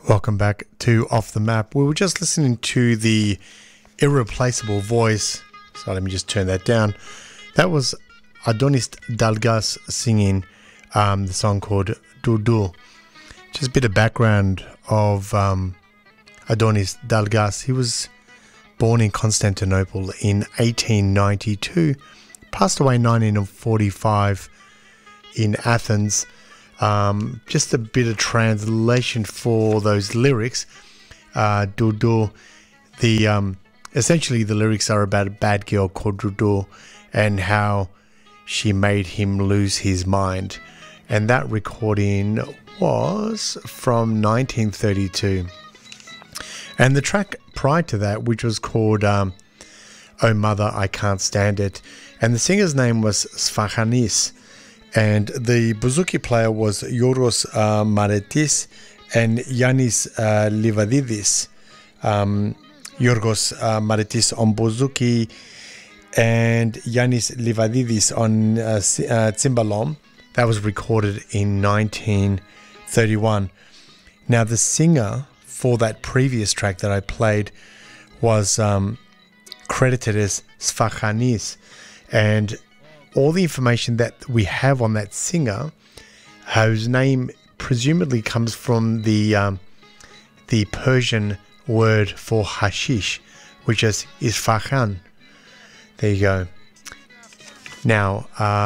Welcome back to Off the Map. We were just listening to the irreplaceable voice. So let me just turn that down. That was Adonis Dalgas singing the song called Dul. Just a bit of background of Adonis Dalgas. He was born in Constantinople in 1892, passed away in 1945 in Athens. Just a bit of translation for those lyrics. Dul, essentially the lyrics are about a bad girl called Dul and how she made him lose his mind. And that recording was from 1932. And the track prior to that, which was called Oh Mother, I Can't Stand It. And the singer's name was Sfachanis. And the bouzouki player was Yorgos Maretis and Yannis Livadidis. Yorgos Maretis on bouzouki and Yannis Livadidis on cimbalom. That was recorded in 1931. Now the singer for that previous track that I played was credited as Sfachanis, and all the information that we have on that singer, whose name presumably comes from the Persian word for hashish, which is isfahan. There you go. Now,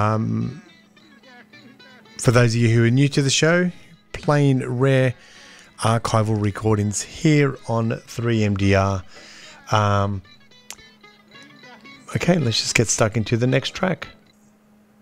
for those of you who are new to the show, playing rare archival recordings here on 3MDR. Okay, let's just get stuck into the next track.